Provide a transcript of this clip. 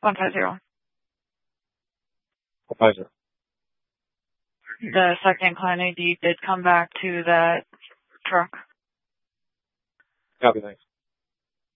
150. 150. The second client ID did come back to that truck. Copy, thanks.